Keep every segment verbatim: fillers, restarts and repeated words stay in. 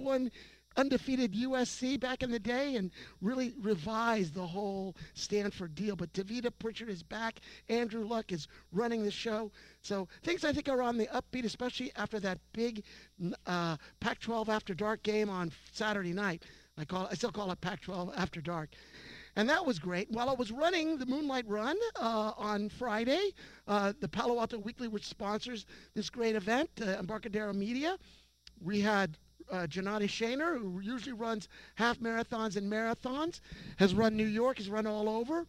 one undefeated U S C back in the day and really revised the whole Stanford deal. But Davita Pritchard is back. Andrew Luck is running the show. So things I think are on the upbeat, especially after that big uh, Pac twelve After Dark game on Saturday night. I call I still call it Pac twelve After Dark. And that was great. While I was running the Moonlight Run uh, on Friday, uh, the Palo Alto Weekly, which sponsors this great event, uh, Embarcadero Media, we had Uh, Janati Shaner, who usually runs half marathons and marathons, has run New York, has run all over,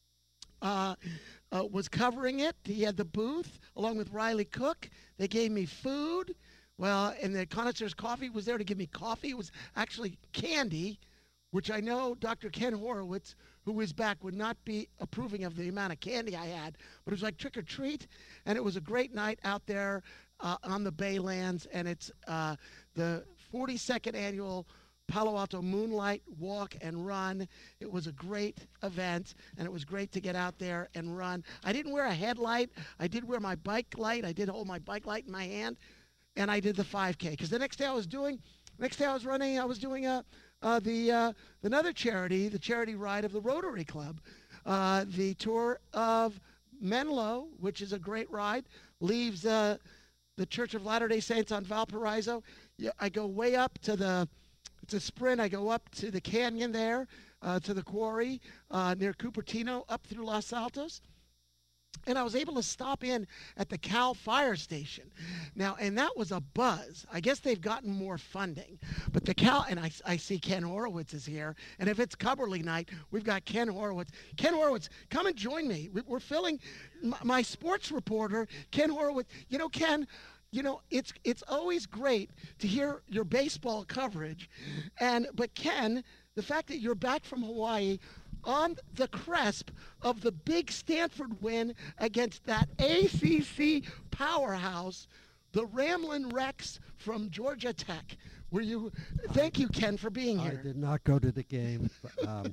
uh, uh, was covering it. He had the booth along with Riley Cook. They gave me food. Well, and the Connoisseur's Coffee was there to give me coffee. It was actually candy, which I know Doctor Ken Horowitz, who is back, would not be approving of the amount of candy I had. But it was like trick or treat, and it was a great night out there uh, on the Baylands, and it's uh, the forty-second annual Palo Alto Moonlight Walk and Run. It was a great event, and it was great to get out there and run. I didn't wear a headlight. I did wear my bike light. I did hold my bike light in my hand, and I did the five K. Because the next day I was doing, next day I was running, I was doing a, uh, the uh, another charity, the charity ride of the Rotary Club, uh, the Tour of Menlo, which is a great ride, leaves uh, the Church of Latter-day Saints on Valparaiso. Yeah, I go way up to the, it's a sprint, I go up to the canyon there, uh, to the quarry uh, near Cupertino, up through Los Altos. And I was able to stop in at the Cal Fire Station. Now, and that was a buzz. I guess they've gotten more funding. But the Cal, and I, I see Ken Horowitz is here. And if it's Cubberly night, we've got Ken Horowitz. Ken Horowitz, come and join me. We, we're filling, my, my sports reporter, Ken Horowitz. You know, Ken, you know, it's it's always great to hear your baseball coverage. And but Ken, the fact that you're back from Hawaii on the cusp of the big Stanford win against that A C C powerhouse, the Ramblin' Rex from Georgia Tech. Were you? Thank you, Ken, for being here. I did not go to the game. Um,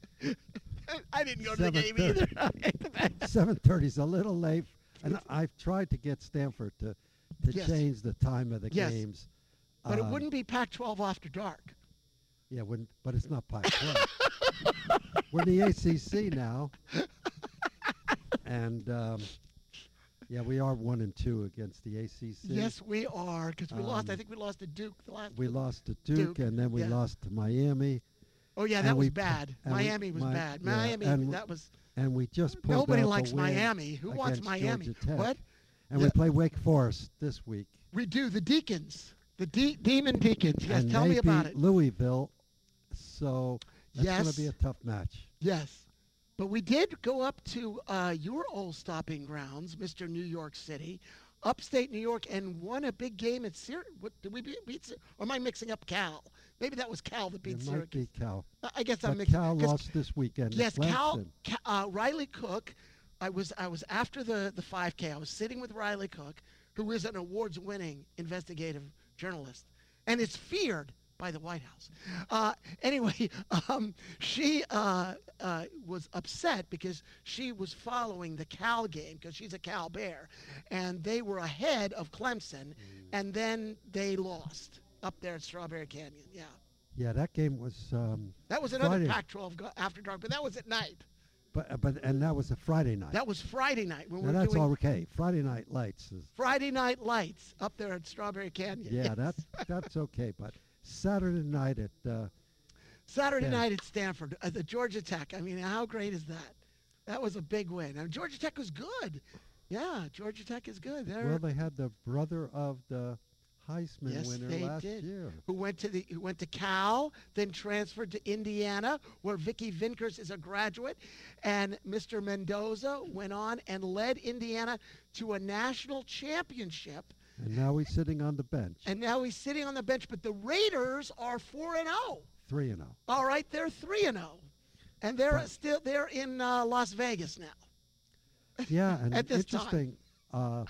I didn't go to the game either. seven thirty is a little late, and I've tried to get Stanford to, to Yes. change the time of the Yes. games. But Um, it wouldn't be Pac twelve After Dark. Yeah, wouldn't, but it's not Pac twelve. We're in the A C C now, and um, yeah, we are one and two against the A C C. Yes, we are, because we lost. I Um, think we lost to Duke the last. We lost to Duke, Duke, and then we yeah. lost to Miami, Oh yeah, and that was we- bad. and we- Miami was Mi- bad. yeah, Miami, and- that was. and we just pulled Nobody out the likes win Miami. Who wants against Miami? Georgia Tech. What? And Yeah. we play Wake Forest this week. We do the Deacons, the de- Demon Deacons. Yes, and tell they me about beat it. Louisville, so that's going Yes. to be a tough match. Yes. But we did go up to uh, your old stopping grounds, Mister New York City, upstate New York, and won a big game at Syracuse. What did we beat? beat Sy- or am I mixing up Cal? Maybe that was Cal that beat It might Syracuse. be Cal. I- I guess I'm But mixing. Cal 'cause- lost this weekend. to Yes, Cal, Clemson. Ca- uh, Riley Cook. I was I was after the the five K. I was sitting with Riley Cook, who is an awards-winning investigative journalist, and is feared by the White House. Uh, anyway, um, she uh, uh, was upset because she was following the Cal game because she's a Cal Bear, and they were ahead of Clemson, and then they lost up there at Strawberry Canyon. Yeah, Yeah, that game was. Um, that was another Friday. Pac twelve go- after dark, but that was at night. but but and that was a Friday night. That was Friday night when now we were that's doing all okay. Friday night lights is. Friday Night Lights up there at Strawberry Canyon. Yeah, Yes. that's that's okay. But Saturday night at. Uh, Saturday yeah. night at Stanford, at the Georgia Tech. I mean, how great is that? That was a big win. And Georgia Tech was good. Yeah, Georgia Tech is good. They're, well, they had the brother of the Heisman yes, winner they last did. year. Who went to the who went to Cal, then transferred to Indiana, where Vicky Vinkers is a graduate, and Mister Mendoza went on and led Indiana to a national championship. And now he's sitting on the bench. And now he's sitting on the bench, but the Raiders are four and zero. Three and zero. All right, they're three and zero, and they're Right. still they're in uh, Las Vegas now. Yeah, and At this time. interesting. Uh,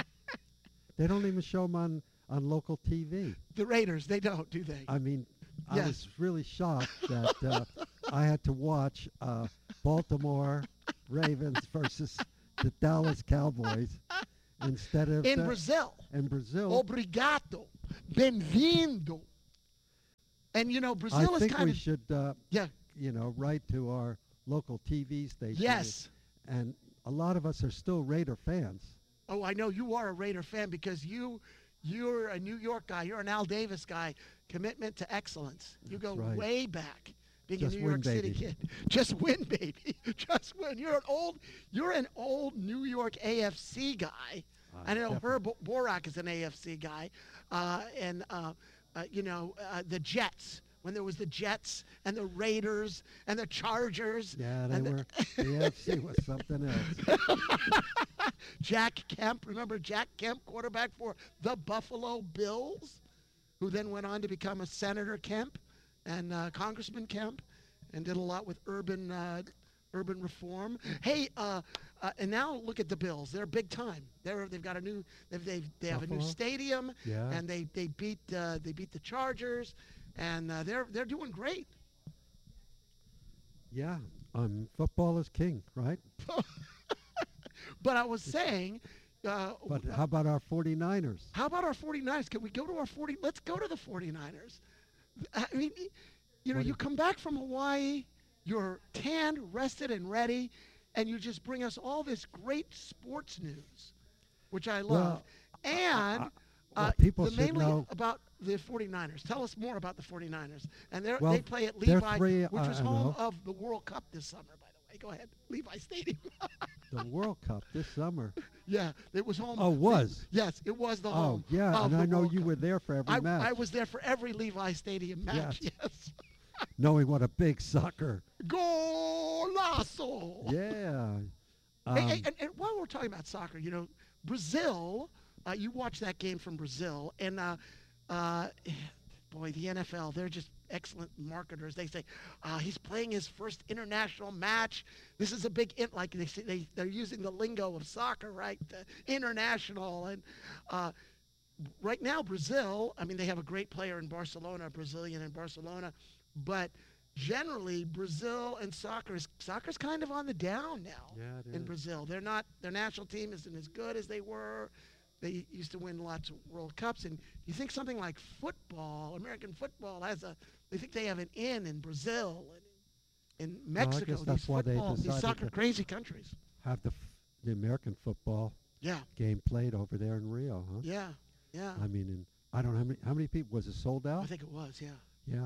they don't even show them on, on local T V. The Raiders, they don't, do they? I mean, I Yes. was really shocked that uh, I had to watch uh, Baltimore Ravens versus the Dallas Cowboys instead of in the- Brazil. in Brazil. Obrigado, bem-vindo. And, you know, I Brazil is think kind we of, should, uh, yeah, you know, write to our local T V station. yes. And a lot of us are still Raider fans. Oh, I know you are a Raider fan because you, you're a New York guy. You're an Al Davis guy. Commitment to excellence. You go right. way back. Being Just a New win, York City baby. kid. Just win, baby. Just win. You're an old, you're an old New York A F C guy. Uh, I know definitely. Herb Borak is an A F C guy, uh, and uh, uh, you know uh, the Jets. When there was the Jets and the Raiders and the Chargers. Yeah, they and the- were. The A F C was something else. Jack Kemp, remember Jack Kemp, quarterback for the Buffalo Bills, who then went on to become a Senator Kemp and uh, Congressman Kemp, and did a lot with urban uh, urban reform. Hey, uh, uh, and now look at the Bills. They're big time. They're they've got a new they've, they've they have a new Buffalo? stadium, Yeah. and they they beat uh, they beat the Chargers, and uh, they're they're doing great. Yeah. Um, football is king, right? But I was saying. Uh, But how about our forty-niners? How about our forty-niners? Can we go to our forty? Let's go to the forty-niners. I mean, you know, What you do- come back from Hawaii, you're tanned, rested, and ready, and you just bring us all this great sports news, which I love. Well, and well, uh, people the should mainly know- about the forty-niners. Tell us more about the forty-niners. And they're, Well, they play at they're Levi, three, which uh, was I home know. of the World Cup this summer, by the way. Go ahead. Levi Stadium. The World Cup this summer. Yeah, it was home. Oh, the- was? yes, it was the Oh, home. yeah, of and the I know World you Cup. were there for every I, match, I was there for every Levi Stadium match. Yes. knowing what a big soccer. Golazo. Yeah. Hey, Um, hey, and, and while we're talking about soccer, you know, Brazil. Uh, you watched that game from Brazil, and uh, uh, boy, the N F L. They're just excellent marketers. They say uh, he's playing his first international match. This is a big in, like they say they they're using the lingo of soccer, right? Uh, international and. Uh, Right now, Brazil, I mean, they have a great player in Barcelona, a Brazilian in Barcelona, but generally, Brazil and soccer is soccer's kind of on the down now Yeah, it in is. Brazil. They're not, their national team isn't as good as they were. They used to win lots of World Cups. And you think something like football, American football, has a, they think they have an in in Brazil and in Well, I Mexico, guess that's these why they football, these decided soccer to- crazy countries. have the, f- the American football Yeah, game played over there in Rio, huh? yeah, yeah. I mean, in, I don't know how many, how many people, was it sold I out? think it was, yeah.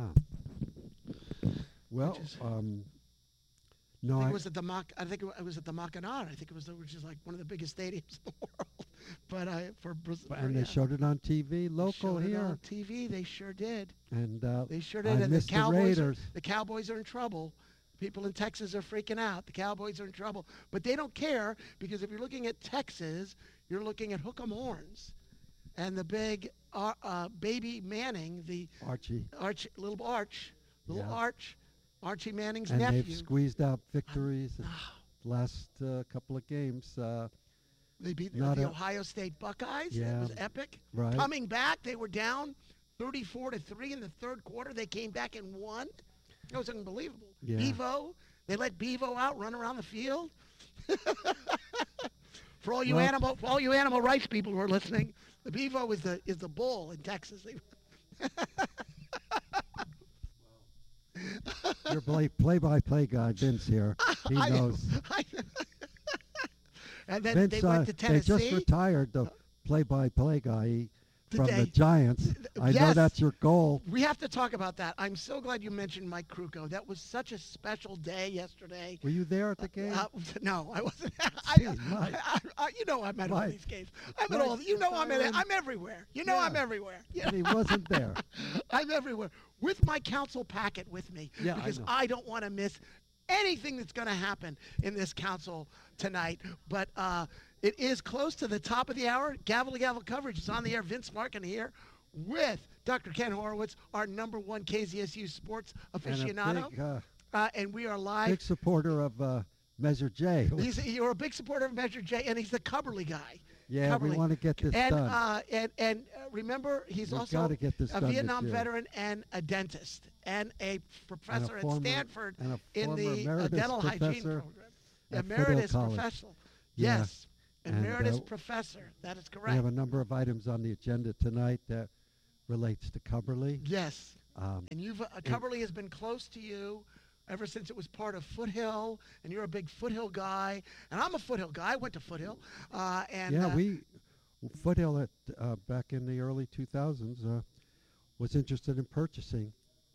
Yeah. Well, Which is- um, I no, think I, it was at the Mac. I think it was at the Macanara. I think it was, the, which is like one of the biggest stadiums in the world. But I for Brazil, and they showed it on T V, local here, on T V. They sure did. and uh, They sure I did. And the missed the Cowboys, are, Raiders. the Cowboys are in trouble. People in Texas are freaking out. The Cowboys are in trouble, but they don't care because if you're looking at Texas, you're looking at Hook'em Horns, and the big uh, uh, baby Manning, the Archie, Arch, little Arch, little Yeah. Arch, Archie Manning's and nephew. they've squeezed out victories in the last uh, couple of games. Uh, They beat the, Not the a- Ohio State Buckeyes. It Yeah. was epic. Right. Coming back, they were down thirty-four to three in the third quarter. They came back and won. It was unbelievable. Yeah. Bevo, they let Bevo out, run around the field. for all you Well- animal, for all you animal rights people who are listening, the Bevo is the is the bull in Texas. your play, play-by-play guy, Vince here. He I- knows. I- and then Vince, they uh, went to they Tennessee. just retired the play-by-play guy he- Did from they? the Giants. I know Yes. that's your goal. We have to talk about that. I'm so glad you mentioned Mike Krukow. That was such a special day yesterday. Were you there at the game? Uh, no, I wasn't. I, Gee, Mike. I, I, you know I'm at all Mike. these games. I'm at Mike, all. You know I'm at. Byron. I'm everywhere. You know Yeah. I'm everywhere. You And he know? wasn't there. I'm everywhere with my council packet with me Yeah, I because know. I, don't want to miss anything that's going to happen in this council tonight. But uh, it is close to the top of the hour. Gavel to gavel coverage is on the air. Vince Larkin here with Doctor Ken Horowitz, our number one K Z S U sports And a aficionado, big, uh, uh, and we are live. big supporter of uh, Measure J. He's you're a big supporter of Measure J, and he's the Cubberley guy. Yeah, we Cubberley. want to get this and, done. Uh, and and uh, remember, he's We've also gotta get this a done this Vietnam year. veteran and a dentist and a professor former- at Stanford and a in former the uh, emeritus dental hygiene professor program. at Foothill Emeritus College. professor. Yeah. Yes, And, emeritus uh, professor. That is We correct. have a number of items on the agenda tonight that relates to Cubberley. Yes. Um, And you've uh, and- Coverly has been close to you ever since it was part of Foothill, and you're a big Foothill guy, and I'm a Foothill guy. I went to Foothill, uh, and yeah, uh, we Foothill at uh, back in the early two thousands uh, was interested in purchasing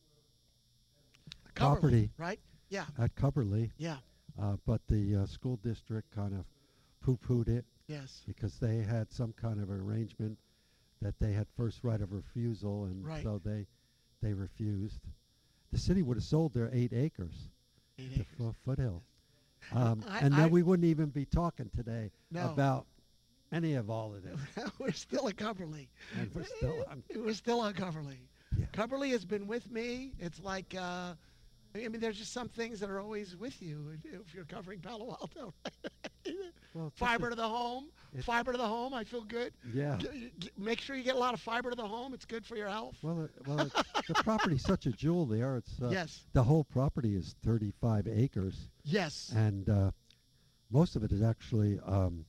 Coverly, property right? Yeah, at Coverly, yeah, uh, but the uh, school district kind of poo-pooed it yes, because they had some kind of arrangement that they had first right of refusal, and Right. so they they refused. The city would have sold their eight acres Eight to acres. Fo- Foothill, um, I- and then I- we wouldn't even be talking today No. about any of all of this. We're still at Coverly. And we're still on. We're still on Coverly. Yeah. Coverly has been with me. It's like, uh, I mean, there's just some things that are always with you if- if you're covering Palo Alto. Well, it's Fiber just to the home. it's- Fiber to the home. I feel good. a- Yeah. G- g- make sure you get a lot of fiber to the home. It's good for your health. Well, it, well, it's, the property's such a jewel there. It's uh, Yes. the whole property is thirty-five acres, Yes. and uh, most of it is actually um,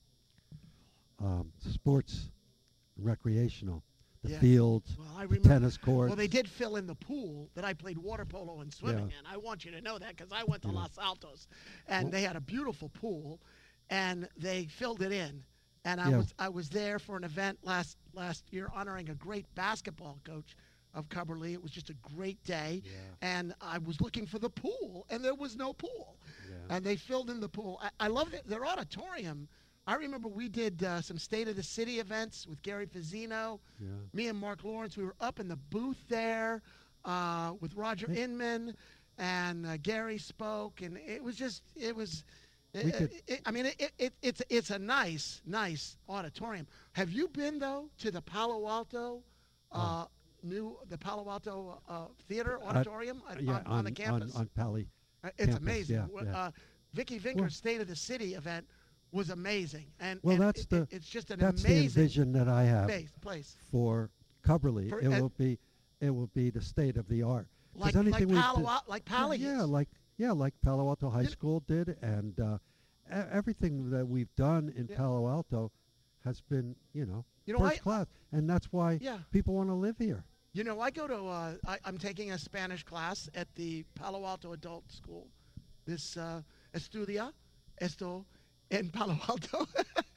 um, sports, recreational. The Yeah. fields, Well, I the remember. tennis courts. Well, they did fill in the pool that I played water polo and swimming Yeah. in. I want you to know that because I went to Yeah. Los Altos, and Well- they had a beautiful pool, and they filled it in. And I Yeah. was I was there for an event last last year honoring a great basketball coach of Coverly. It was just a great day, Yeah. and I was looking for the pool, and there was no pool, Yeah. and they filled in the pool. I, I love it. Their auditorium. I remember we did uh, some State of the City events with Gary Fazzino. Yeah. Me and Mark Lawrence, we were up in the booth there uh, with Roger Hey. Inman, and uh, Gary spoke, and it was just, it was, We uh, could- it, I mean, it, it, it's it's a nice, nice auditorium. Have you been though to the Palo Alto, uh, new the Palo Alto uh, Theater Auditorium on, yeah, on, on the campus? on, on Pali. Uh, it's campus, amazing. yeah, W- yeah. Uh, Vicky Vinker's Well- State of the City event was amazing, and Well, and that's it- the it- it's just an that's the amazing vision that I have place. place. for Coverly. For- it and- will be it will be the state of the art. 'Cause Like, like anything we Palo do- Alto, like Pali Yeah, is. like yeah, like Palo Alto High You kn- School did, and uh, e- everything that we've done in Yeah. Palo Alto has been, you know, You know, first I- class, and that's why Yeah. people want to live here. You know, I go to, uh, I, I'm taking a Spanish class at the Palo Alto Adult School. This uh, estudia esto en Palo Alto,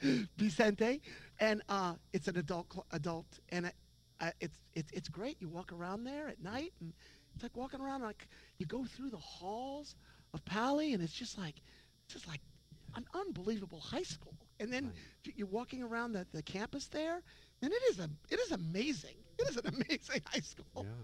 Vicente, and uh, it's an adult cl- adult, and it, uh, it's it's it's great. You walk around there at night, and it's like walking around like you go through the halls of Pali, and it's just like it's just like an unbelievable high school. And then Right. y- you're walking around the, the campus there, and it is a it is amazing. It is an amazing high school.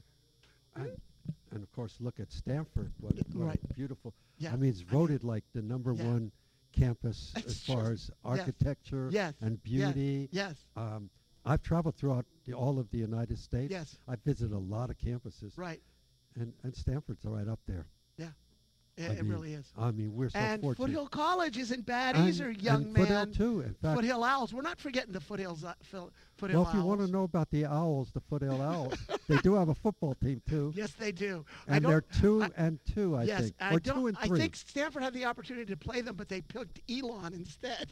Yeah, and, and of course, look at Stanford. What, what a Right. beautiful. Yeah. I mean, it's voted like the number Yeah. one campus That's as far true. as architecture Yes. and Yes. beauty. Yes. Um, I've traveled throughout the, all of the United States. Yes. I've visited a lot of campuses, Right. and, and Stanford's right up there. It, I it mean, really is. I mean, we're so And fortunate. Foothill College isn't bad and, either, young and man. Foothill too. In fact, Foothill Owls. We're not forgetting the Foothills. Uh, Phil, Foothill well, if you Owls. want to know about the Owls, the Foothill Owls, they do have a football team too, Yes, they do. I and don't- they're two I- and two, I yes, think, I or don't. two and I three. think Stanford had the opportunity to play them, but they picked Elon instead.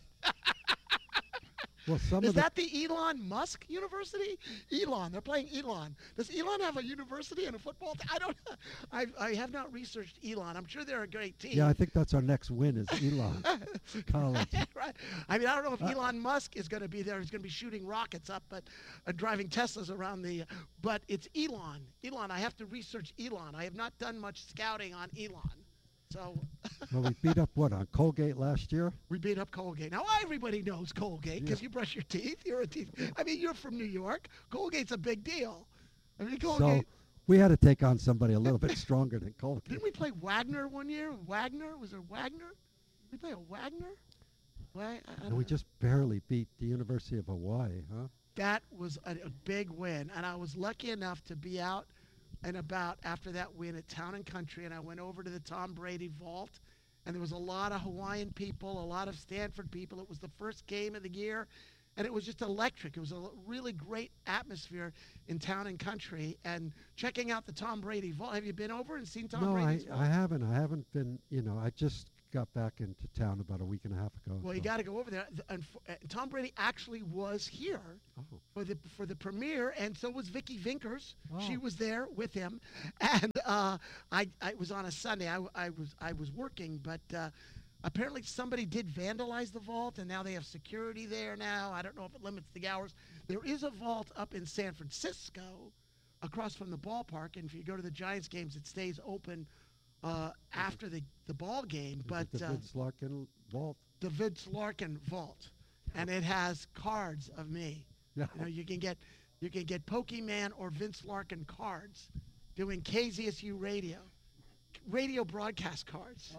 well, some Is of the that the Elon Musk University? Elon. They're playing Elon. Does Elon have a university and a football team? I don't. I I have not researched Elon. I'm sure they're a great team. yeah, I think that's our next win is Elon College. Right. I mean, I don't know if Uh, Elon Musk is going to be there. He's going to be shooting rockets up, but uh, driving Teslas around the. But it's Elon. Elon. I have to research Elon. I have not done much scouting on Elon. So Well, we beat up what on Colgate last year. we beat up Colgate. Now everybody knows Colgate because Yeah. you brush your teeth. You're a teeth. I mean, you're from New York. Colgate's a big deal. I mean, Colgate. So we had to take on somebody a little bit stronger than Colgate. Didn't we play Wagner one year? Wagner? Was there Wagner? Did we play a Wagner? Why? I, I And don't we know. just barely beat the University of Hawaii, huh? That was a, a big win, and I was lucky enough to be out and about after that win at Town and Country, and I went over to the Tom Brady vault, and there was a lot of Hawaiian people, a lot of Stanford people. It was the first game of the year, and it was just electric. It was a l- really great atmosphere in Town and Country, and checking out the Tom Brady vault. Have you been over and seen Tom no, I, Brady's vault? I haven't. I haven't been. You know, I just got back into town about a week and a half ago. Well, so. you got to go over there. The- And, f- and Tom Brady actually was here Oh. for the for the premiere, and so was Vicky Vinkers. She Oh. was there with him, and uh, I I it was on a Sunday. I, I was I was working, but uh, apparently somebody did vandalize the vault, and now they have security there. Now I don't know if it limits the hours. There is a vault up in San Francisco, across from the ballpark, and if you go to the Giants games, it stays open uh, after the the ball game. Is But it the uh, Vince Larkin vault? the Vince Larkin vault, and it has cards of me. Yeah. You know, you can get you can get Pokemon or Vince Larkin cards, doing K Z S U radio, radio broadcast cards.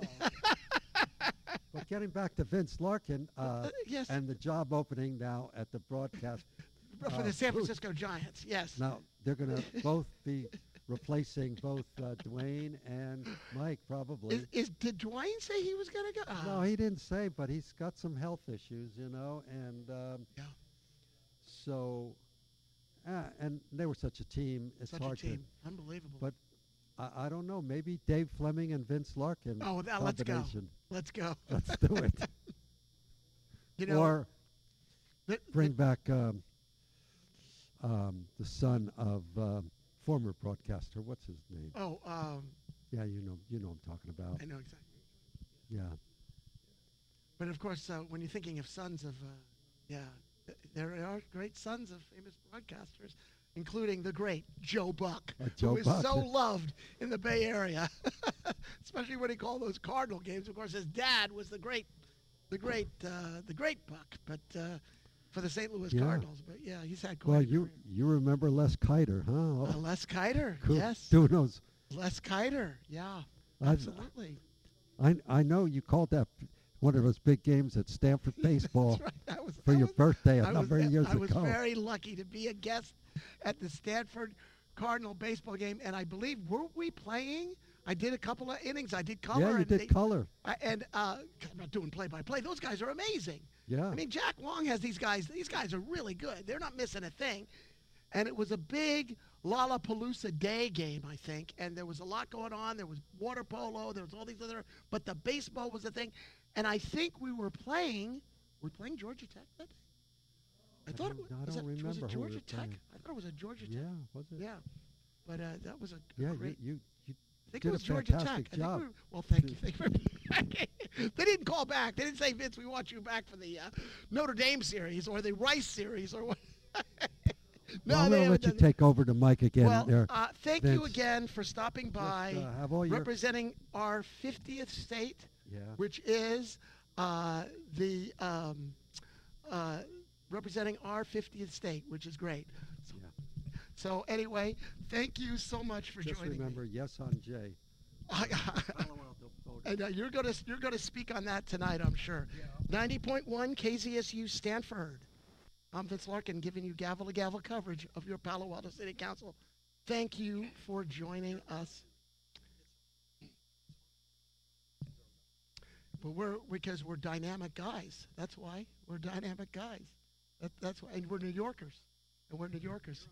But getting back to Vince Larkin, uh, yes, and the job opening now at the broadcast. for uh, the San booth. Francisco Giants. Yes. Now they're going to both be replacing both uh, Dwayne and Mike, probably. Is, is did Dwayne say he was gonna go? Uh, No, he didn't say, but he's got some health issues, you know, and um, Yeah. so, uh, and they were such a team. It's such a hard team, unbelievable. but to. I, I don't know. Maybe Dave Fleming and Vince Larkin. Oh, that- let's go. combination. Let's go. Let's do it. You know, or the- bring back um, um, the son of um, former broadcaster. What's his name? oh, um, Yeah, you know, you know, what I'm talking about. I know exactly. Yeah. But of course, uh, when you're thinking of sons of, uh, yeah, th- there are great sons of famous broadcasters, including the great Joe Buck, Uh, Joe who is Buck, so yeah. loved in the Bay Area, especially when he called those Cardinal games. Of course, his dad was the great, the great, uh, the great Buck, but uh, for the Saint Louis Yeah. Cardinals. But yeah, he's had quite Well, a you career. you remember Les Kiter, huh? Uh, Les Kiter, Cool. yes, Doing those. Les Kiter, yeah, I've- absolutely. I I know you called that one of those big games at Stanford baseball That's right. That was, for that your was- birthday a I number was, of years I was ago. very lucky to be a guest at the Stanford Cardinal baseball game, and I believe were we playing? I did a couple of innings. I did color. yeah, you and did they- color. I, and uh, 'cause I'm not doing play-by-play. Those guys are amazing. Yeah. I mean, Jack Long has these guys. These guys are really good. They're not missing a thing. And it was a big Lollapalooza Day game, I think. And there was a lot going on. There was water polo. There was all these other. But the baseball was the thing. And I think we were playing. Were we playing Georgia Tech that day? I, I thought it don't- was. I was don't it, was remember it who we Georgia were Tech? playing. I thought it was a Georgia Yeah, Tech. was it? Yeah. But uh, that was a Yeah, you, great. you you I think did it a was Georgia Tech. fantastic I think job. we were, well, thank you. Thank you. They didn't call back. They didn't say, Vince, we want you back for the uh, Notre Dame series or the Rice series or what. No, well, I'm they gonna haven't let you done take over the mic again. Well, there. uh, thank you Vince. again for stopping by, Just, uh, have all your representing our fiftieth state, yeah. which is uh, the um, uh, representing our fiftieth state, which is great. So, Yeah. so anyway, thank you so much for Just joining remember, me. yes on Jay. And uh, you're gonna you're gonna speak on that tonight, I'm sure. ninety point one K Z S U Stanford. I'm Vince Larkin, giving you gavel to gavel coverage of your Palo Alto City Council. Thank you for joining us. But we're because we're dynamic guys. That's why we're dynamic guys. That, that's why, and we're New Yorkers, and we're New Yorkers.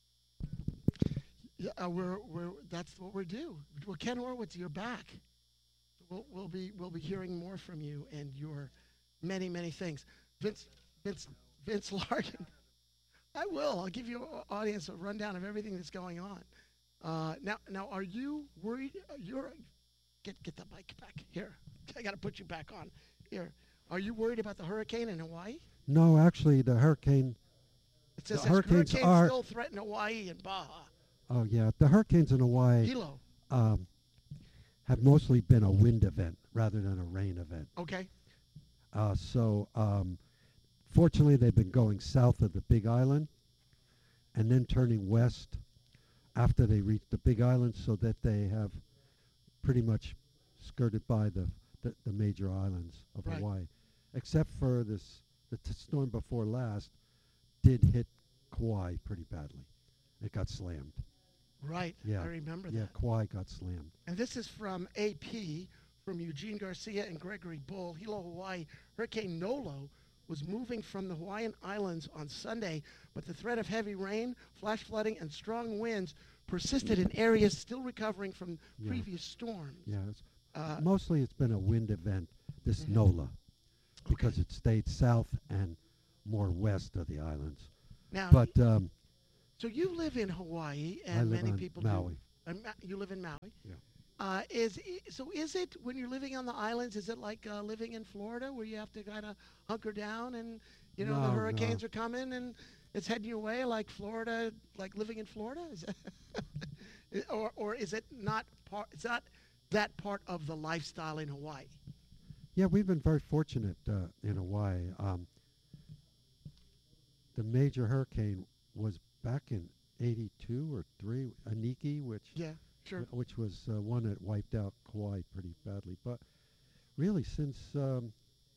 Yeah, uh, we're we're that's what we do. Well, Ken Horowitz, you're back. We'll we'll be we'll be hearing more from you and your many many things. Vince Vince Vince Larkin. I will. I'll give your audience a rundown of everything that's going on. Uh, now now, are you worried? uh, You're get get the mic back here. I got to put you back on here. Are you worried about the hurricane in Hawaii? No, actually, the hurricane. It says The says hurricanes hurricanes are- still threaten Hawaii and Baja. Oh yeah, the hurricanes in Hawaii Hilo. um, have mostly been a wind event rather than a rain event. Okay. Uh, so um, fortunately, they've been going south of the Big Island and then turning west after they reach the Big Island, so that they have pretty much skirted by the the, the major islands of Right. Hawaii, except for this the t- storm before last did hit Kauai pretty badly. It got slammed. Right. Yeah. I remember Yeah, that. Kauai got slammed. And this is from A P, from Eugene Garcia and Gregory Bull. Hilo, Hawaii. Hurricane Nolo was moving from the Hawaiian Islands on Sunday, but the threat of heavy rain, flash flooding, and strong winds persisted in areas still recovering from Yeah. previous storms. Yeah, it's Uh, Mostly it's been a wind event, this Mhm. NOLA, because okay. it stayed south and more west of the islands. Now, y- But um, so you live in Hawaii, I and live many on people do. Maui. Uh, Ma- you live in Maui. Yeah. Uh, is i- so? Is it when you're living on the islands? Is it like uh, living in Florida, where you have to kind of hunker down, and you know the No, no. hurricanes are coming, and it's heading your way, like Florida, like living in Florida? Is that I- or or is it not part? It's not that part of the lifestyle in Hawaii. Yeah, we've been very fortunate uh, in Hawaii. Um, the major hurricane was back in eighty-two or three, Aniki, which Yeah, sure. wh- which was uh, one that wiped out Kauai pretty badly. But really, since um,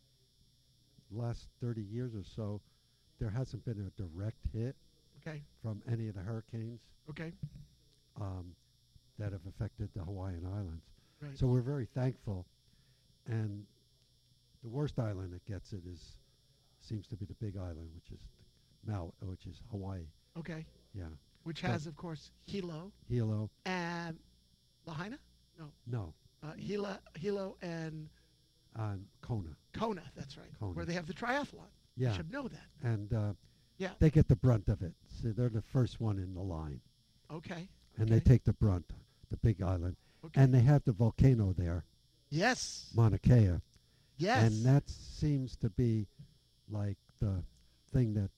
last thirty years or so, there hasn't been a direct hit Okay, from any of the hurricanes okay, um, that have affected the Hawaiian Islands. right. So we're very thankful. And the worst island that gets it is seems to be the Big Island, which is Maui, which is Hawaii. Okay, Yeah, which But- has, of course, Hilo Hilo. and Lahaina. No, Uh, Hilo, Hilo and on Kona. Kona. That's right. Kona. Where they have the triathlon. You Yeah, should know that. and uh, Yeah. they get the brunt of it. So they're the first one in the line, Okay. and they Okay. take the brunt, the Big Island, Okay. and they have the volcano there, Yes. Mauna Kea, Yes. and that seems to be like the thing that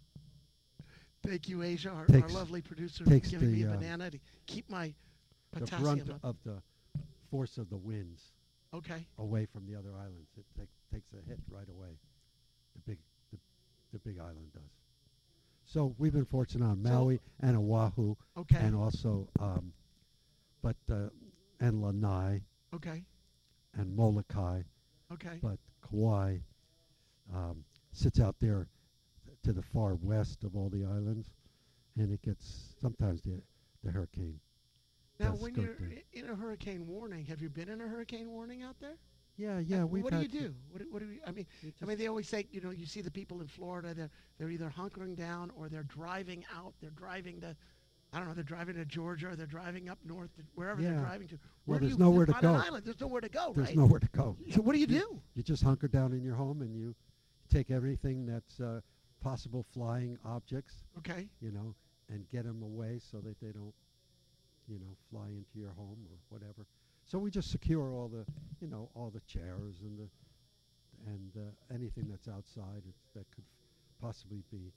Thank you, Asia, our, our takes- lovely producer, takes for giving me the, a uh, banana to keep my the potassium brunt up. of the force of the winds Okay. away from the other islands. It take, takes a hit right away. The big, the, the Big Island does. So we've been fortunate on So- Maui and Oahu, Okay. and also, um, but uh, and Lanai Okay. and Molokai, Okay. but Kauai um, sits out there to the far west of all the islands, and it gets sometimes the the hurricane. Now, does when go you're through. i- in a hurricane warning, have you been in a hurricane warning out there? Yeah, yeah. And We've what do you had to- do? What, do- what do you? I mean, you I just- mean, they always say, you know, you see the people in Florida, they're they're either hunkering down or they're driving out. They're driving to, I don't know, they're driving to Georgia or they're driving up north, to wherever they're Yeah. driving to. Well, Where do there's you, nowhere to on go. an island, there's nowhere to go, There's right? nowhere to go. So what do you do? You just hunker down in your home and you take everything that's uh, possible flying objects, Okay. you know, and get them away so that they don't, you know, fly into your home or whatever. So we just secure all the, you know, all the chairs and the and uh, anything that's outside it's, that could possibly be.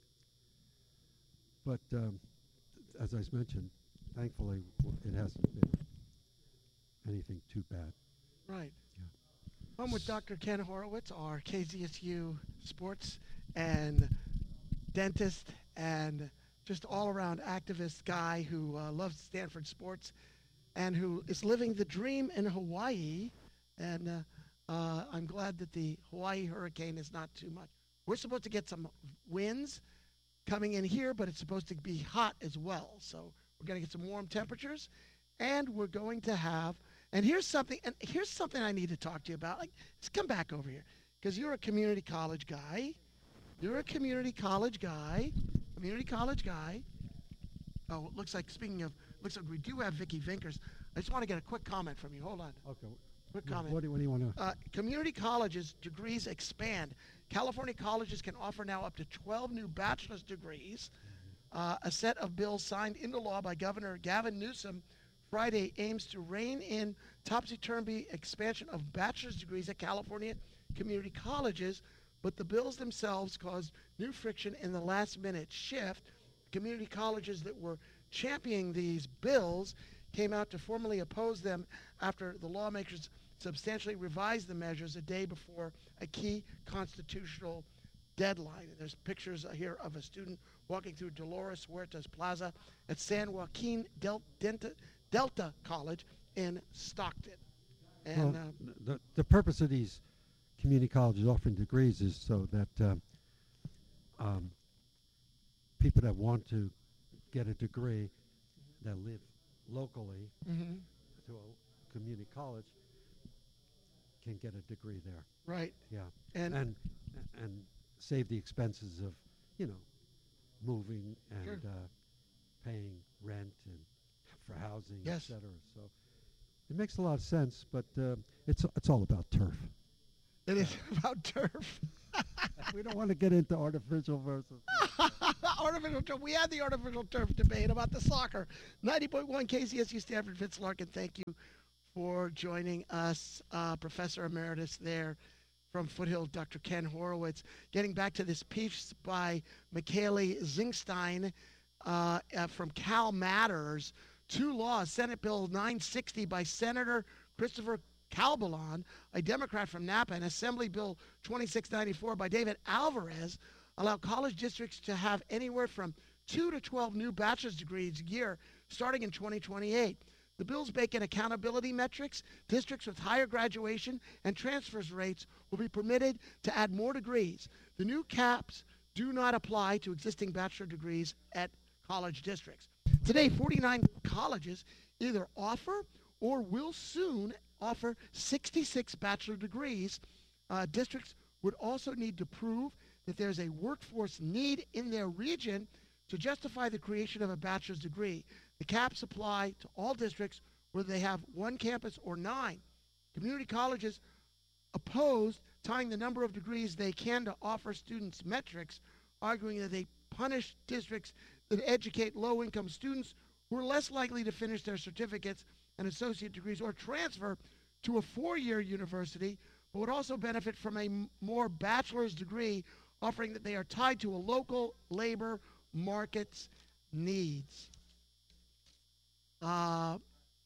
But um, th- as I s- mentioned, thankfully w- it hasn't been anything too bad. Right. Yeah. I'm with Doctor Ken Horowitz, our K Z S U sports and dentist and just all-around activist guy who uh, loves Stanford sports and who is living the dream in Hawaii. And uh, uh, I'm glad that the Hawaii hurricane is not too much. We're supposed to get some winds coming in here, but it's supposed to be hot as well. So we're going to get some warm temperatures, and we're going to have. And here's something. And here's something I need to talk to you about. Like, let's come back over here, because you're a community college guy. You're a community college guy. Community college guy. Oh, it looks like, speaking of, looks like we do have Vicky Vinkers. I just want to get a quick comment from you. Hold on. Okay. Quick wh- comment. What do, what do you want to? Uh, community colleges degrees expand. California colleges can offer now up to twelve new bachelor's degrees. Uh, a set of bills signed into law by Governor Gavin Newsom Friday aims to rein in topsy-turvy expansion of bachelor's degrees at California community colleges, but the bills themselves caused new friction in the last-minute shift. Community colleges that were championing these bills came out to formally oppose them after the lawmakers substantially revised the measures a day before a key constitutional deadline. And there's pictures here of a student walking through Dolores Huertas Plaza at San Joaquin Del- Delta, Delta College in Stockton. And Well, uh, th- the, the purpose of these community colleges offering degrees is so that um, um, people that want to get a degree that live locally mhm, to a community college can get a degree there. right. Yeah, And, and and save the expenses of, you know, moving and Sure. uh, paying rent and for housing, Yes. et cetera. So It makes a lot of sense, but uh, it's it's all about turf. It is about turf. We don't want to get into artificial versus. Artificial turf. We had the artificial turf debate about the soccer. ninety point one K C S U Stanford. Vince Larkin, thank you for joining us, uh, Professor Emeritus there from Foothill, Doctor Ken Horowitz. Getting back to this piece by Michaeli Zingstein uh, uh, from Cal Matters. Two laws, Senate Bill nine sixty by Senator Christopher Calbalon, a Democrat from Napa, and Assembly Bill twenty-six ninety-four by David Alvarez allow college districts to have anywhere from two to twelve new bachelor's degrees a year starting in twenty twenty-eight. The bills bake in accountability metrics. Districts with higher graduation and transfers rates will be permitted to add more degrees. The new caps do not apply to existing bachelor degrees at college districts. Today, forty-nine colleges either offer or will soon offer sixty-six bachelor degrees. Uh, districts would also need to prove that there's a workforce need in their region to justify the creation of a bachelor's degree. The caps apply to all districts whether they have one campus or nine. Community colleges opposed tying the number of degrees they can to offer students metrics, arguing that they punish districts that educate low-income students who are less likely to finish their certificates and associate degrees or transfer to a four-year university, but would also benefit from a m- more bachelor's degree, offering that they are tied to a local labor market's needs. Uh,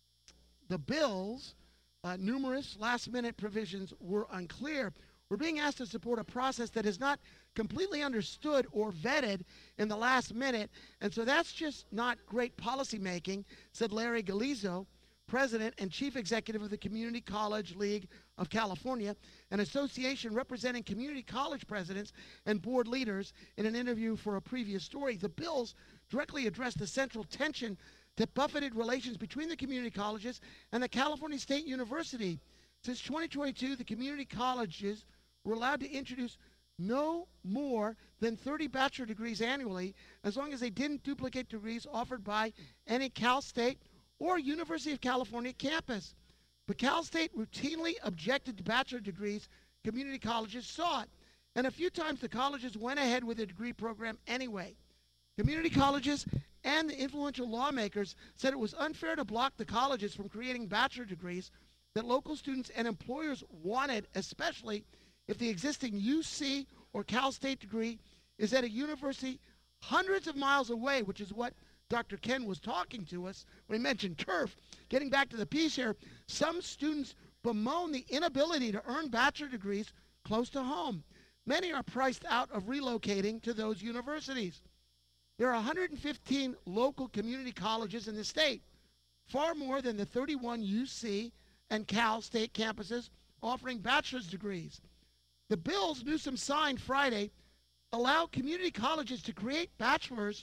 the bills, uh, numerous last-minute provisions were unclear. We're being asked to support a process that is not completely understood or vetted in the last minute, and so that's just not great policymaking, said Larry Galizzo, President and Chief Executive of the Community College League of California, an association representing community college presidents and board leaders, in an interview for a previous story. The bills directly address the central tension that buffeted relations between the community colleges and the California State University. Since twenty twenty-two, the community colleges were allowed to introduce no more than thirty bachelor degrees annually, as long as they didn't duplicate degrees offered by any Cal State or University of California campus. But Cal State routinely objected to bachelor degrees community colleges sought, and a few times the colleges went ahead with a degree program anyway. Community colleges and the influential lawmakers said it was unfair to block the colleges from creating bachelor degrees that local students and employers wanted, especially if the existing U C or Cal State degree is at a university hundreds of miles away, which is what Doctor Ken was talking to us when he mentioned turf. Getting back to the piece here, some students bemoan the inability to earn bachelor degrees close to home. Many are priced out of relocating to those universities. There are one hundred fifteen local community colleges in the state, far more than the thirty-one U C and Cal State campuses offering bachelor's degrees. The bills Newsom signed Friday allow community colleges to create bachelor's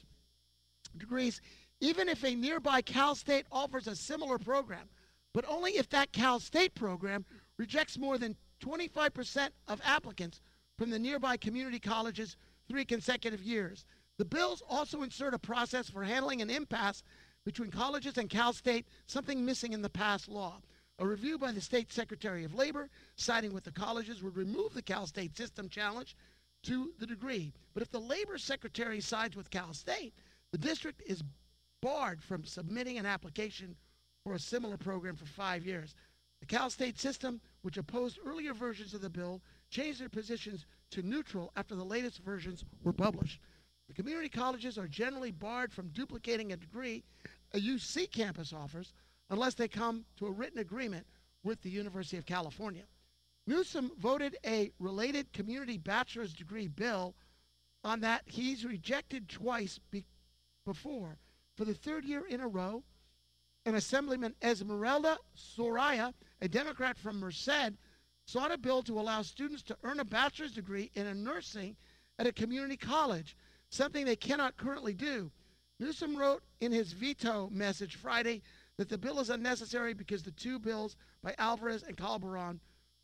degrees even if a nearby Cal State offers a similar program, but only if that Cal State program rejects more than twenty-five percent of applicants from the nearby community colleges three consecutive years. The bills also insert a process for handling an impasse between colleges and Cal State, something missing in the past law. A review by the State Secretary of Labor, siding with the colleges, would remove the Cal State system challenge to the degree. But if the Labor Secretary sides with Cal State, the district is barred from submitting an application for a similar program for five years. The Cal State system, which opposed earlier versions of the bill, changed their positions to neutral after the latest versions were published. The community colleges are generally barred from duplicating a degree a U C campus offers unless they come to a written agreement with the University of California. Newsom voted a related community bachelor's degree bill on that he's rejected twice be- before. For the third year in a row, and Assemblyman Esmeralda Soraya, a Democrat from Merced, sought a bill to allow students to earn a bachelor's degree in nursing at a community college, something they cannot currently do. Newsom wrote in his veto message Friday that the bill is unnecessary because the two bills by Alvarez and Calderon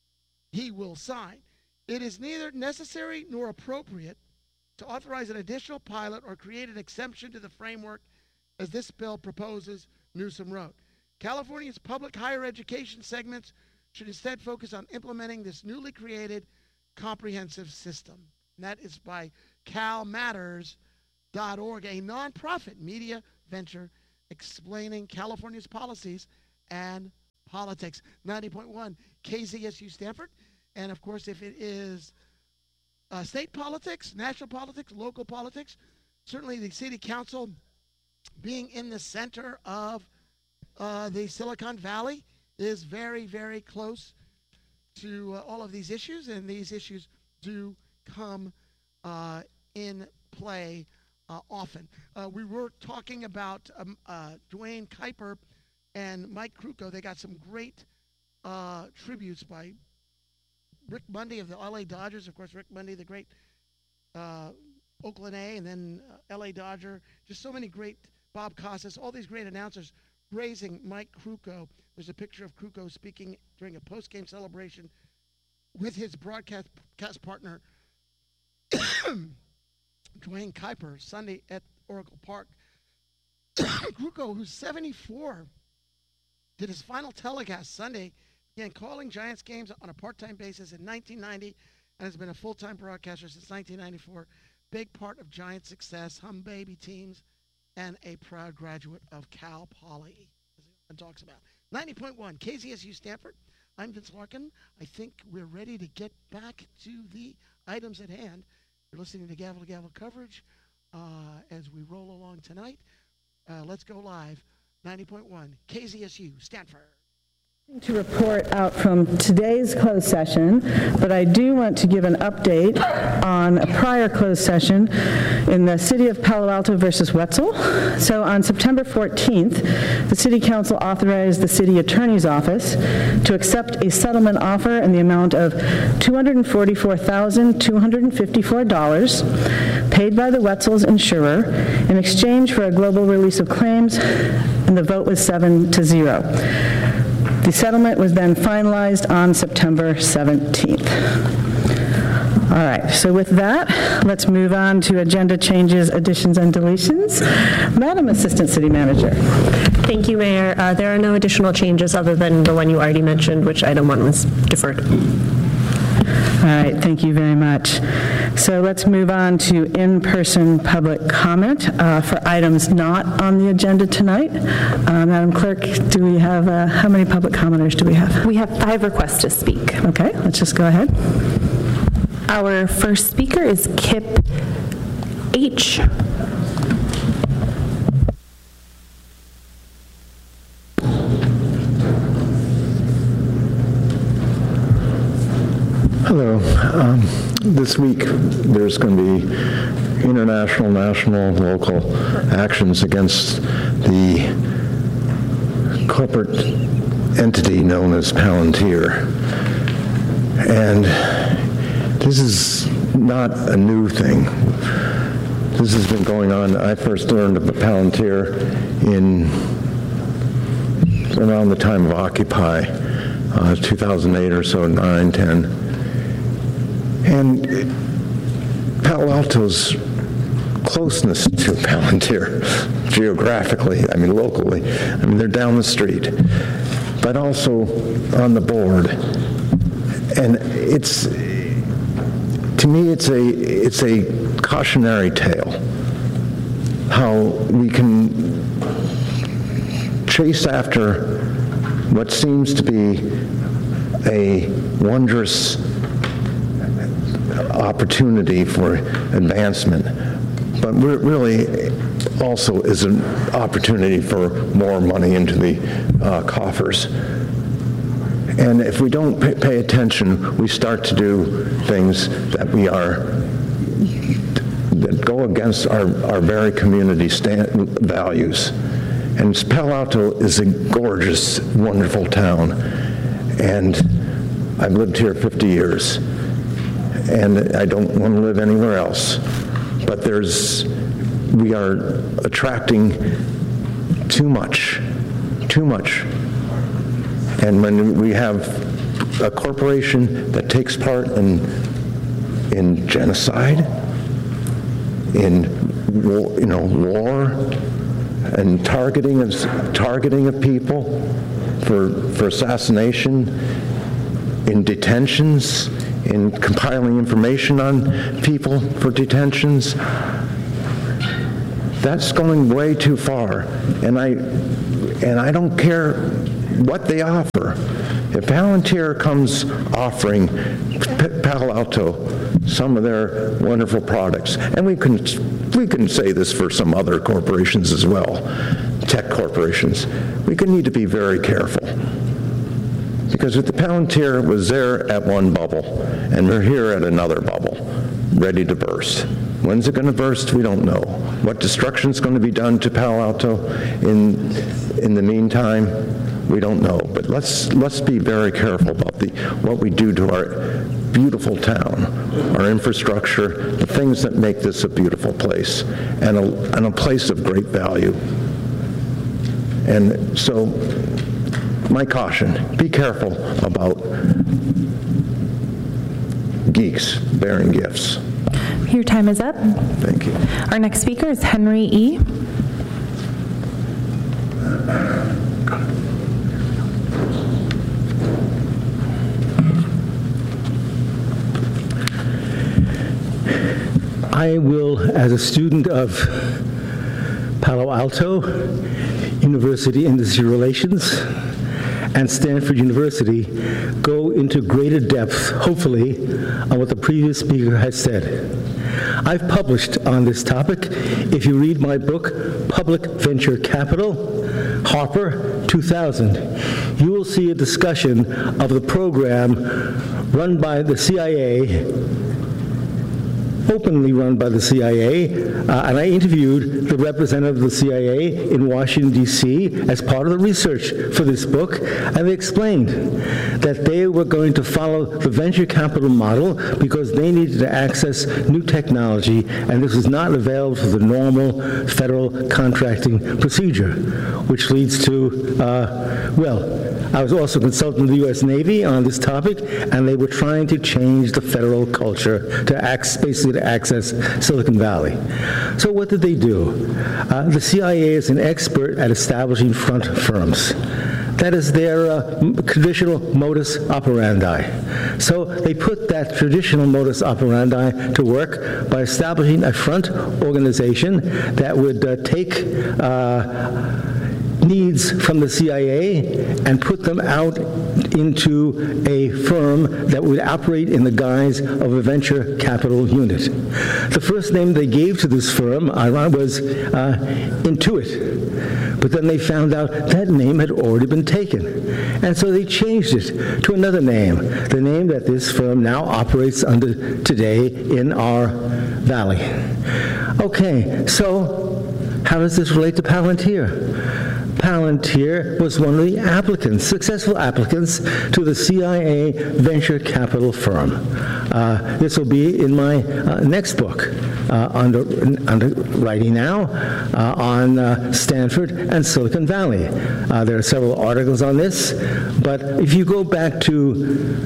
he will sign. It is neither necessary nor appropriate to authorize an additional pilot or create an exemption to the framework as this bill proposes, Newsom wrote. California's public higher education segments should instead focus on implementing this newly created comprehensive system. And that is by cal matters dot org, a nonprofit media venture explaining California's policies and politics. ninety point one K Z S U Stanford. And of course, if it is uh, state politics, national politics, local politics, certainly the city council being in the center of uh, the Silicon Valley is very, very close to uh, all of these issues, and these issues do come uh, in play uh, often. Uh, we were talking about um, uh, Duane Kuiper and Mike Krukow. They got some great uh, tributes by Rick Mundy of the L A Dodgers. Of course, Rick Mundy, the great uh, Oakland A, and then uh, L A Dodger. Just so many great, Bob Costas, all these great announcers praising Mike Krukow. There's a picture of Krukow speaking during a post-game celebration with his broadcast cast partner, Duane Kuiper, Sunday at Oracle Park. Krukow, who's seventy-four, did his final telecast Sunday, began calling Giants games on a part-time basis in nineteen ninety and has been a full-time broadcaster since nineteen ninety-four. Big part of Giants' success, hum baby teams, and a proud graduate of Cal Poly, as everyone talks about. ninety point one K Z S U Stanford. I'm Vince Larkin. I think we're ready to get back to the items at hand. You're listening to Gavel to Gavel coverage uh, as we roll along tonight. Uh, let's go live. ninety point one K Z S U Stanford. To report out from today's closed session, but I do want to give an update on a prior closed session in the City of Palo Alto versus Wetzel. So on September fourteenth, the City Council authorized the City Attorney's Office to accept a settlement offer in the amount of two hundred forty-four thousand two hundred fifty-four dollars paid by the Wetzel's insurer in exchange for a global release of claims, and the vote was seven to zero. The settlement was then finalized on September seventeenth. All right, so with that, let's move on to agenda changes, additions, and deletions. Madam Assistant City Manager. Thank you, Mayor. Uh, there are no additional changes other than the one you already mentioned, which item one was deferred. All right, thank you very much. So let's move on to in-person public comment uh, for items not on the agenda tonight. Uh, Madam Clerk, do we have, uh, how many public commenters do we have? We have five requests to speak. Okay, let's just go ahead. Our first speaker is Kip H. Hello. Um, this week there's going to be international, national, local actions against the corporate entity known as Palantir. And this is not a new thing. This has been going on. I first learned about Palantir in around the time of Occupy, uh, two thousand eight or so, nine, ten. And Palo Alto's closeness to Palantir, geographically, I mean locally, I mean they're down the street, but also on the board. And it's, to me, it's a it's a cautionary tale how we can chase after what seems to be a wondrous opportunity for advancement, but really also is an opportunity for more money into the uh, coffers. And if we don't pay, pay attention, we start to do things that we are, that go against our, our very community stand, values. And Palo Alto is a gorgeous, wonderful town. And I've lived here fifty years. And I don't want to live anywhere else. But there's, we are attracting too much, too much. And when we have a corporation that takes part in, in genocide, in war, you know, war, and targeting of, targeting of people for, for assassination, in detentions, in compiling information on people for detentions. That's going way too far, and I, and I don't care what they offer. If Palantir comes offering P- Palo Alto some of their wonderful products, and we can we can say this for some other corporations as well, tech corporations, we can need to be very careful. Because if the Palantir was there at one bubble, and we're here at another bubble, ready to burst. When's it going to burst? We don't know. What destruction is going to be done to Palo Alto in in the meantime? We don't know. But let's let's be very careful about the what we do to our beautiful town, our infrastructure, the things that make this a beautiful place, and a, and a place of great value. And so, my caution, be careful about geeks bearing gifts. Your time is up. Thank you. Our next speaker is Henry E. I will, as a student of Palo Alto University Industry Relations and Stanford University, go into greater depth, hopefully, on what the previous speaker has said. I've published on this topic. If you read my book, Public Venture Capital, Harper, two thousand, you will see a discussion of the program run by the C I A, openly run by the C I A, uh, and I interviewed the representative of the C I A in Washington, D C as part of the research for this book, and they explained that they were going to follow the venture capital model because they needed to access new technology, and this was not available for the normal federal contracting procedure, which leads to, uh, well, I was also consulting the U S Navy on this topic, and they were trying to change the federal culture to access, basically to access Silicon Valley. So what did they do? Uh, the C I A is an expert at establishing front firms. That is their uh, traditional modus operandi. So they put that traditional modus operandi to work by establishing a front organization that would uh, take uh, needs from the C I A and put them out into a firm that would operate in the guise of a venture capital unit. The first name they gave to this firm was uh, Intuit, but then they found out that name had already been taken, and so they changed it to another name, the name that this firm now operates under today in our valley. Okay, so how does this relate to Palantir? Palantir was one of the applicants, successful applicants, to the C I A venture capital firm. Uh, this will be in my uh, next book, uh, under, under writing now, uh, on uh, Stanford and Silicon Valley. Uh, there are several articles on this, but if you go back to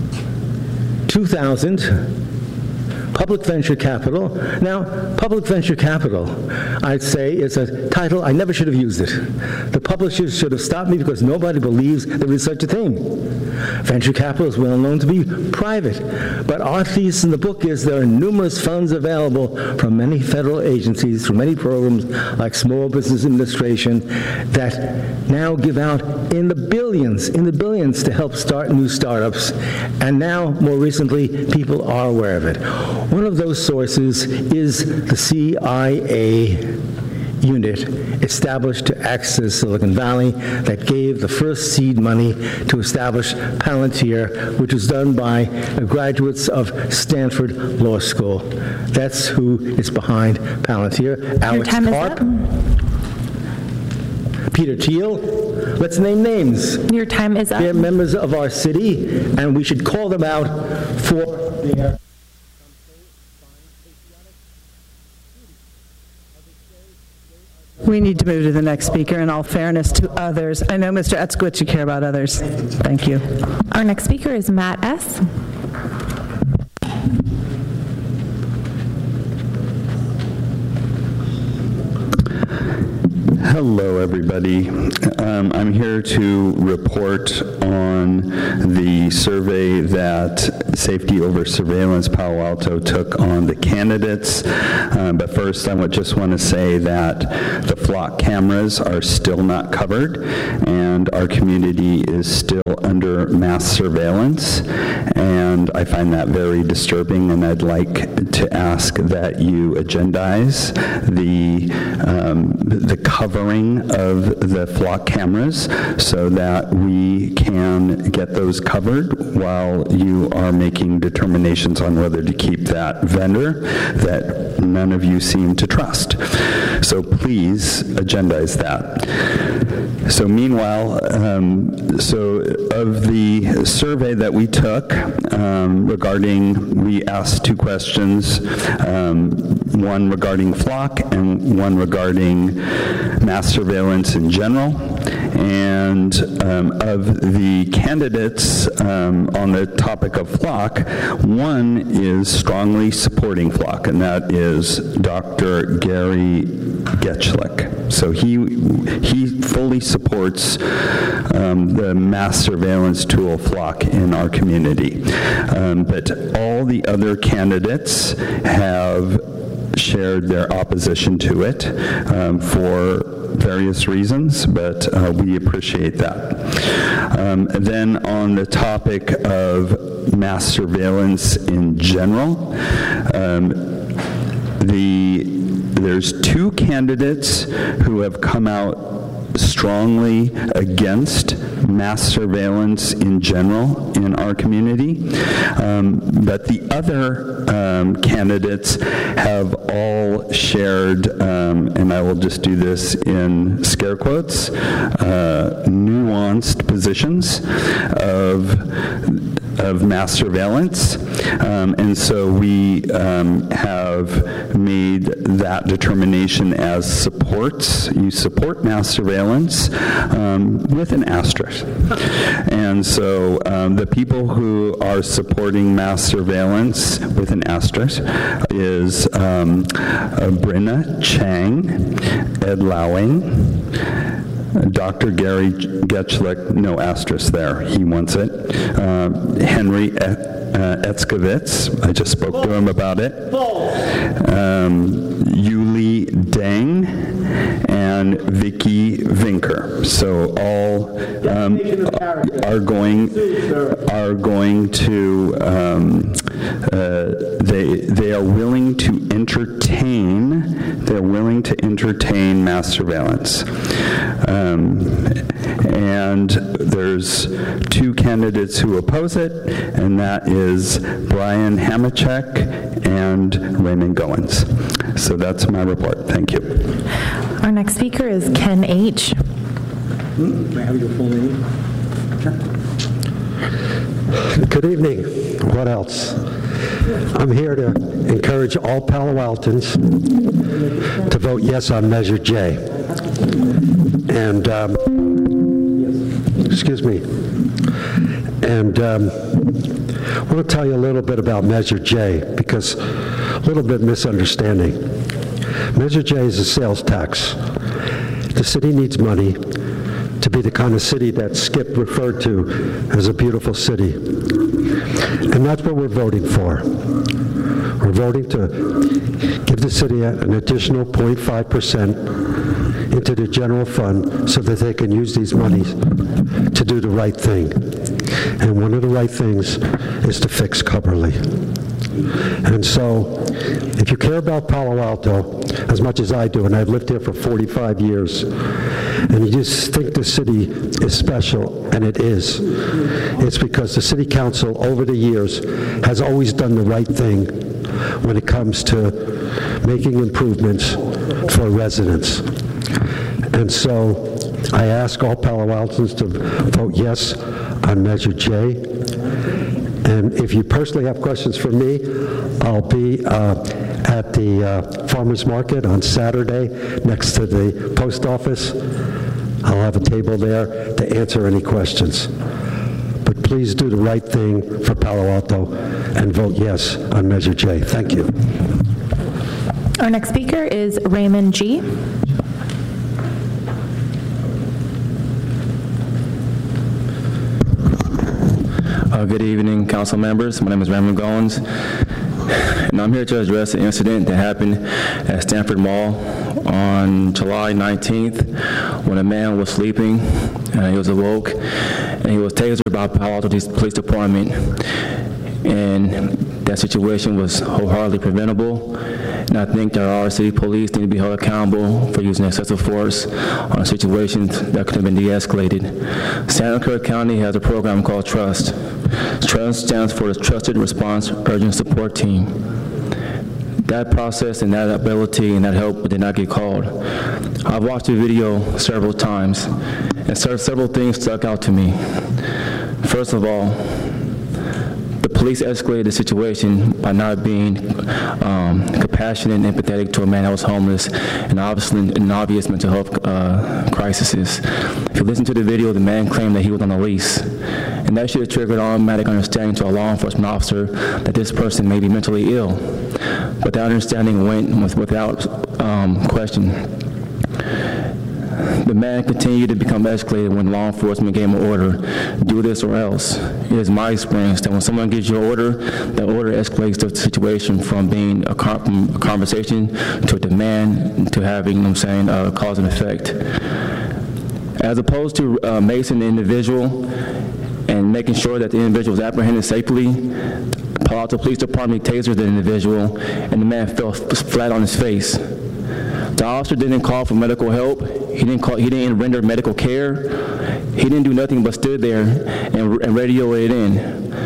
two thousand, Public Venture Capital. Now, Public Venture Capital, I'd say, is a title, I never should have used it. The publishers should have stopped me because nobody believes there is such a thing. Venture capital is well known to be private, but our thesis in the book is there are numerous funds available from many federal agencies, from many programs like Small Business Administration, that now give out in the billions, in the billions to help start new startups. And now, more recently, people are aware of it. One of those sources is the C I A unit established to access Silicon Valley that gave the first seed money to establish Palantir, which was done by graduates of Stanford Law School. That's who is behind Palantir. Alex Your time Karp, is up. Peter Thiel. Let's name names. Your time is up. They're members of our city, and we should call them out for their We need to move to the next speaker in all fairness to others. I know, Mister Etzkowitz, you care about others. Thank you. Our next speaker is Matt S. Hello, everybody. Um, I'm here to report on the survey that Safety Over Surveillance Palo Alto took on the candidates. Uh, but first, I would just want to say that the flock cameras are still not covered, and our community is still under mass surveillance. And I find that very disturbing, and I'd like to ask that you agendize the um, the covering of the flock cameras so that we can get those covered while you are making determinations on whether to keep that vendor that none of you seem to trust. So please agendize that. So meanwhile, um, so of the survey that we took um, regarding, we asked two questions, um, one regarding flock and one regarding mass surveillance in general. And um, of the candidates um, on the topic of flock, one is strongly supporting flock, and that is Doctor Gary Getchlick. So he he fully supports um, the mass surveillance tool flock in our community. Um, but all the other candidates have shared their opposition to it um, for various reasons, but uh, we appreciate that. Um, then on the topic of mass surveillance in general, um, the there's two candidates who have come out strongly against mass surveillance in general in our community, um, but the other um, candidates have all shared, um, and I will just do this in scare quotes, uh, nuanced positions of of mass surveillance, um, and so we um, have made that determination as supports. You support mass surveillance um, with an asterisk. And so um, the people who are supporting mass surveillance with an asterisk is um, uh, Brenna Chang, Ed Lowing, Doctor Gary Getchlick, no asterisk there, he wants it. Uh, Henry e- uh, Etzkovitz, I just spoke to him about it. Um, Yuli Deng and Vicky Vinker. So all um, are going are going to um, uh, they they are willing to entertain. They're willing to entertain mass surveillance. Um, and there's two candidates who oppose it, and that is Brian Hamachek and Raymond Goins. So that's my report. Thank you. Our next speaker is Ken H. May I have your full name? Good evening. What else? I'm here to encourage all Palo Altans to vote yes on Measure J. And, um, excuse me, and um, I want to tell you a little bit about Measure J, because a little bit misunderstanding. Measure J is a sales tax. The city needs money to be the kind of city that Skip referred to as a beautiful city. And that's what we're voting for. We're voting to give the city an additional zero point five percent into the general fund so that they can use these monies to do the right thing. And one of the right things is to fix Cubberley. And so, if you care about Palo Alto as much as I do, and I've lived here for forty-five years, and you just think the city is special, and it is, it's because the city council over the years has always done the right thing when it comes to making improvements for residents. And so I ask all Palo Altans to vote yes on Measure J. And if you personally have questions for me, I'll be uh, at the uh, farmers market on Saturday next to the post office. I'll have a table there to answer any questions. But please do the right thing for Palo Alto and vote yes on Measure J. Thank you. Our next speaker is Raymond G. Uh, good evening, council members. My name is Raymond Goins, and I'm here to address an incident that happened at Stanford Mall on July nineteenth when a man was sleeping and he was awoke and he was tasered by Palo Alto Police Department, and that situation was wholeheartedly preventable. And I think that our city police need to be held accountable for using excessive force on a situation that could have been de-escalated. Santa Clara County has a program called TRUST. TRUST stands for the Trusted Response Urgent Support Team. That process and that ability and that help did not get called. I've watched the video several times, and several things stuck out to me. First of all, the police escalated the situation by not being um, compassionate and empathetic to a man that was homeless and obviously an obvious mental health uh, crisis. If you listen to the video, the man claimed that he was on a lease, and that should have triggered automatic understanding to a law enforcement officer that this person may be mentally ill. But that understanding went with, without um, question. The man continued to become escalated when law enforcement gave him an order, do this or else. It is my experience that when someone gives you an order, that order escalates the situation from being a, com a conversation to a demand to having, you know what I'm saying, uh, cause and effect. As opposed to uh, macing the individual and making sure that the individual was apprehended safely, Palo Alto Police Department tasered the individual and the man fell flat on his face. The officer didn't call for medical help. He didn't call. He didn't render medical care. He didn't do nothing but stood there and, and radioed it in.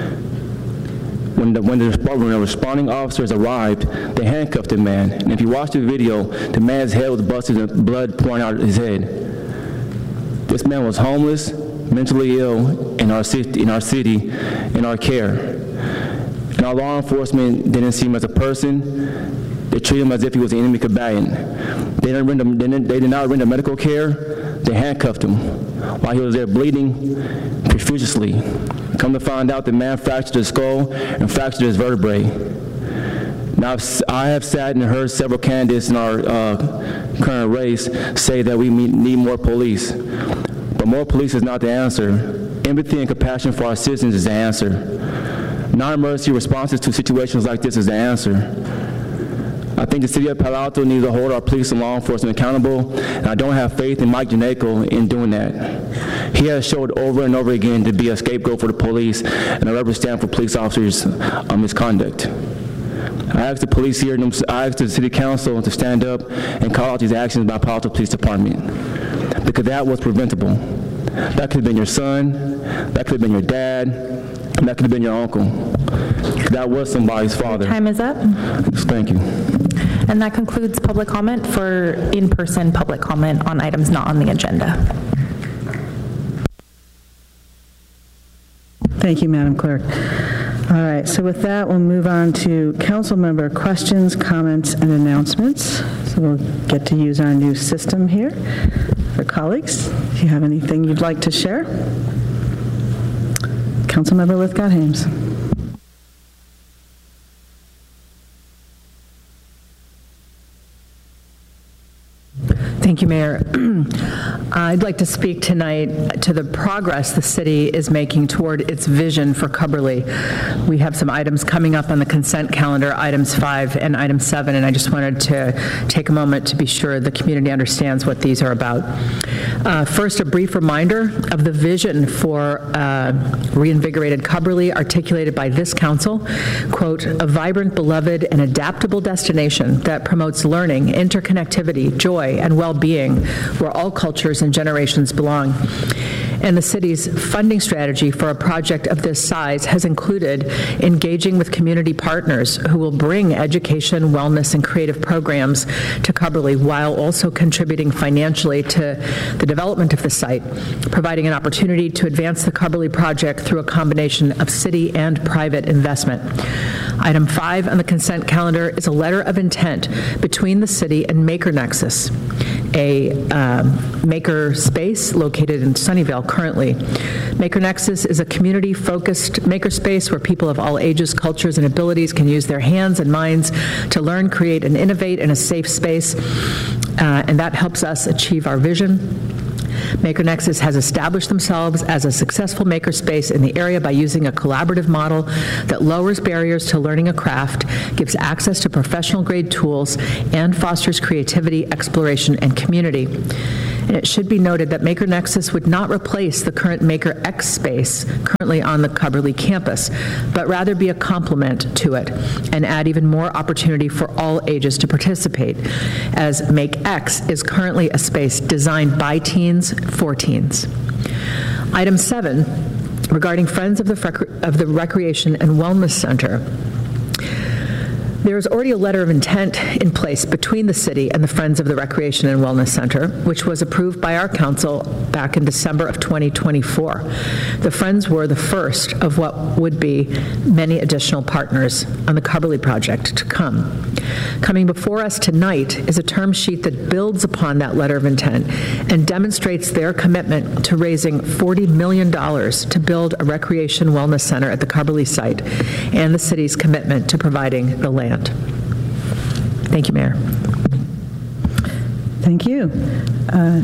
When the, when, the, when the responding officers arrived, they handcuffed the man. And if you watch the video, the man's head was busted and blood pouring out of his head. This man was homeless, mentally ill in our city, in our city, in our care. And our law enforcement didn't see him as a person. They treated him as if he was an enemy combatant. They didn't render, they, didn't, they did not render medical care. They handcuffed him while he was there bleeding profusely. Come to find out, the man fractured his skull and fractured his vertebrae. Now, I've, I have sat and heard several candidates in our uh, current race say that we need more police. But more police is not the answer. Empathy and compassion for our citizens is the answer. Non-emergency responses to situations like this is the answer. I think the city of Palo Alto needs to hold our police and law enforcement accountable, and I don't have faith in Mike Janeko in doing that. He has showed over and over again to be a scapegoat for the police and a rubber stamp for police officers' um, misconduct. I asked the police here, I asked the city council to stand up and call out these actions by Palo Alto Police Department, because that was preventable. That could have been your son, that could have been your dad, and that could have been your uncle. That was somebody's father. Time is up. Thank you. And that concludes public comment for in-person public comment on items not on the agenda. Thank you, Madam Clerk. All right, so with that, we'll move on to council member questions, comments, and announcements. So we'll get to use our new system here for colleagues. If you have anything you'd like to share. Councilmember Lithgott-Hames. Thank you, Mayor. I'd like to speak tonight to the progress the city is making toward its vision for Cubberley. We have some items coming up on the consent calendar, items five and item seven, and I just wanted to take a moment to be sure the community understands what these are about. Uh, first, a brief reminder of the vision for uh, reinvigorated Cubberley articulated by this council. Quote, a vibrant, beloved, and adaptable destination that promotes learning, interconnectivity, joy, and well-being where all cultures and generations belong. And the city's funding strategy for a project of this size has included engaging with community partners who will bring education, wellness, and creative programs to Cubberley while also contributing financially to the development of the site, providing an opportunity to advance the Cubberley project through a combination of city and private investment. Item five on the consent calendar is a letter of intent between the city and Maker Nexus, a um, maker space located in Sunnyvale currently. Maker Nexus is a community-focused maker space where people of all ages, cultures, and abilities can use their hands and minds to learn, create, and innovate in a safe space, uh, and that helps us achieve our vision. Maker Nexus has established themselves as a successful makerspace in the area by using a collaborative model that lowers barriers to learning a craft, gives access to professional-grade tools, and fosters creativity, exploration, and community. And it should be noted that Maker Nexus would not replace the current Maker X space currently on the Cubberley campus, but rather be a complement to it and add even more opportunity for all ages to participate, as Make X is currently a space designed by teens for teens. Item seven, regarding Friends of the, Fre- of the Recreation and Wellness Center. There is already a letter of intent in place between the city and the Friends of the Recreation and Wellness Center, which was approved by our council back in December of twenty twenty-four. The Friends were the first of what would be many additional partners on the Cubberley project to come. Coming before us tonight is a term sheet that builds upon that letter of intent and demonstrates their commitment to raising forty million dollars to build a recreation wellness center at the Cubberley site and the city's commitment to providing the land. Thank you, Mayor. Thank you. Uh,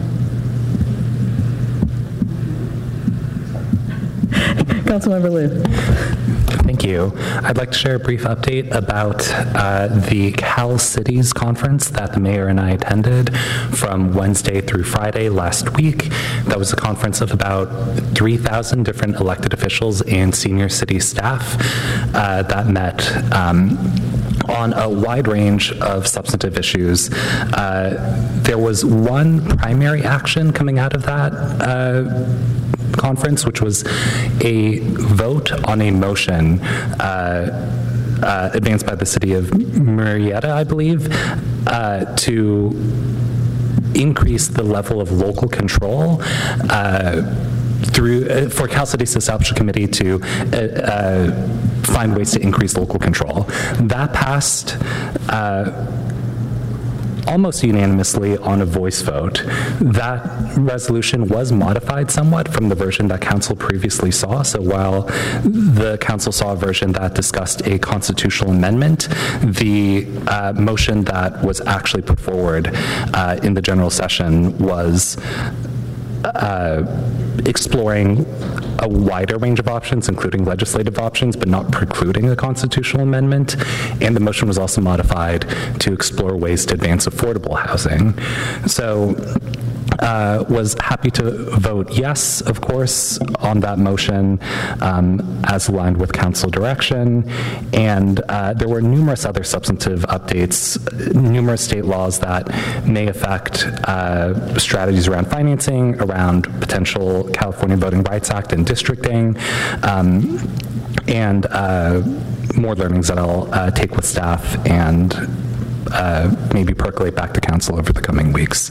Councilmember Liu. Thank you. I'd like to share a brief update about uh, the Cal Cities conference that the mayor and I attended from Wednesday through Friday last week. That was a conference of about three thousand different elected officials and senior city staff uh, that met um, on a wide range of substantive issues. Uh, there was one primary action coming out of that uh, conference, which was a vote on a motion uh, uh, advanced by the city of Murrieta, I believe, uh, to increase the level of local control uh, through uh, for Cal Cities to establish a committee to uh, uh, find ways to increase local control. That passed uh, almost unanimously on a voice vote. That resolution was modified somewhat from the version that council previously saw. So while the council saw a version that discussed a constitutional amendment, the uh, motion that was actually put forward uh, in the general session was uh, exploring a wider range of options, including legislative options, but not precluding a constitutional amendment. And the motion was also modified to explore ways to advance affordable housing. So uh, was happy to vote yes, of course, on that motion um, as aligned with council direction. And uh, there were numerous other substantive updates, numerous state laws that may affect uh, strategies around financing, around potential California Voting Rights Act and districting, um, and uh, more learnings that I'll uh, take with staff and uh, maybe percolate back to council over the coming weeks.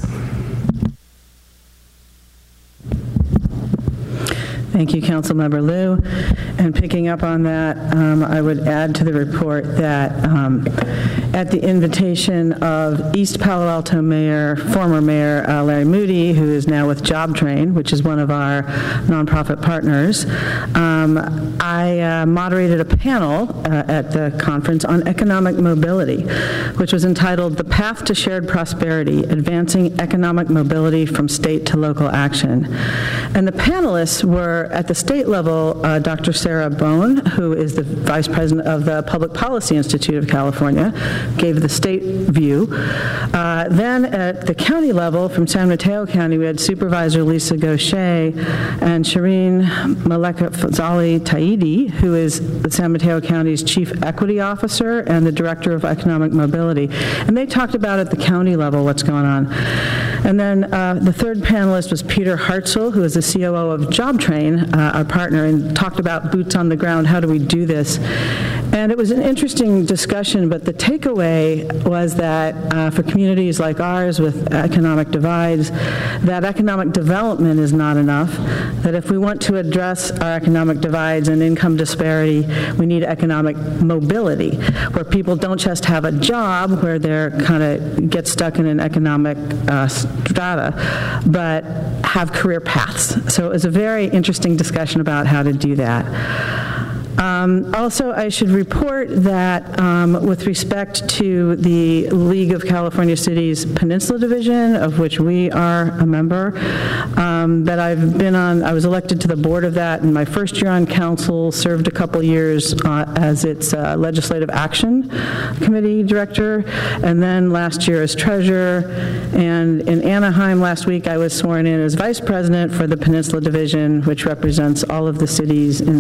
Thank you, Councilmember Liu. And picking up on that, um, I would add to the report that um, at the invitation of East Palo Alto Mayor, former Mayor uh, Larry Moody, who is now with JobTrain, which is one of our nonprofit partners, um, I uh, moderated a panel uh, at the conference on economic mobility, which was entitled The Path to Shared Prosperity, Advancing Economic Mobility from State to Local Action. And the panelists were, at the state level, uh, Doctor Sarah Bone, who is the Vice President of the Public Policy Institute of California, gave the state view. Uh, then at the county level, from San Mateo County, we had Supervisor Lisa Gaucher and Shireen Maleka Fazali Taidi, who is the San Mateo County's Chief Equity Officer and the Director of Economic Mobility. And they talked about at the county level what's going on. And then uh, the third panelist was Peter Hartzell, who is the C O O of JobTrain, uh, our partner, and talked about boots on the ground, how do we do this? And it was an interesting discussion, but the takeaway was that uh, for communities like ours with economic divides, that economic development is not enough, that if we want to address our economic divides and income disparity, we need economic mobility, where people don't just have a job where they're kind of get stuck in an economic uh, strata, but have career paths. So it was a very interesting discussion about how to do that. Um, Also, I should report that um, with respect to the League of California Cities Peninsula Division, of which we are a member, um, that I've been on, I was elected to the board of that in my first year on council, served a couple years uh, as its uh, Legislative Action Committee Director, and then last year as treasurer. And in Anaheim last week, I was sworn in as vice president for the Peninsula Division, which represents all of the cities in